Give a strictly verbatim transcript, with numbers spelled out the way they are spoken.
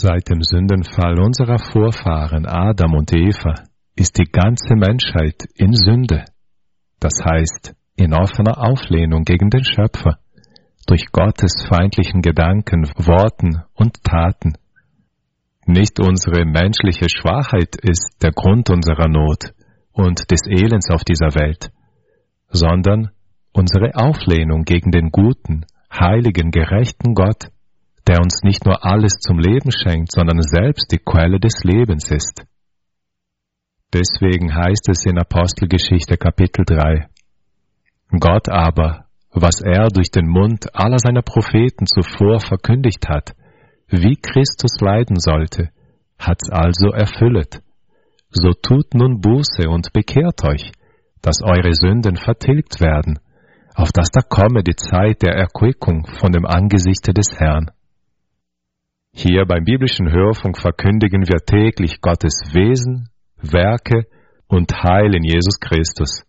Seit dem Sündenfall unserer Vorfahren Adam und Eva ist die ganze Menschheit in Sünde, das heißt in offener Auflehnung gegen den Schöpfer, durch Gottes feindlichen Gedanken, Worten und Taten. Nicht unsere menschliche Schwachheit ist der Grund unserer Not und des Elends auf dieser Welt, sondern unsere Auflehnung gegen den guten, heiligen, gerechten Gott, der uns nicht nur alles zum Leben schenkt, sondern selbst die Quelle des Lebens ist. Deswegen heißt es in Apostelgeschichte Kapitel drei, Gott aber, was er durch den Mund aller seiner Propheten zuvor verkündigt hat, wie Christus leiden sollte, hat's also erfüllet. So tut nun Buße und bekehrt euch, dass eure Sünden vertilgt werden, auf dass da komme die Zeit der Erquickung von dem Angesichte des Herrn. Hier beim biblischen Hörfunk verkündigen wir täglich Gottes Wesen, Werke und Heil in Jesus Christus.